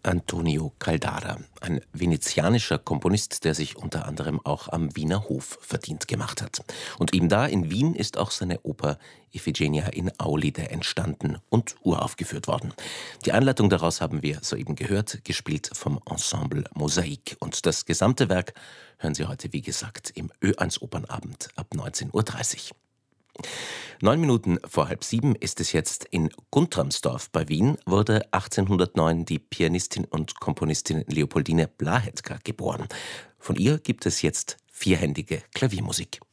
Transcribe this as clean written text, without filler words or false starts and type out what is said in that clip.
Antonio Caldara, ein venezianischer Komponist, der sich unter anderem auch am Wiener Hof verdient gemacht hat. Und eben da in Wien ist auch seine Oper Iphigenia in Aulide entstanden und uraufgeführt worden. Die Einleitung daraus haben wir soeben gehört, gespielt vom Ensemble Mosaik. Und das gesamte Werk hören Sie heute, wie gesagt, im Ö1 Opernabend ab 19:30 Uhr. 9 Minuten vor halb sieben ist es jetzt. In Guntramsdorf bei Wien wurde 1809 die Pianistin und Komponistin Leopoldine Blahetka geboren. Von ihr gibt es jetzt vierhändige Klaviermusik.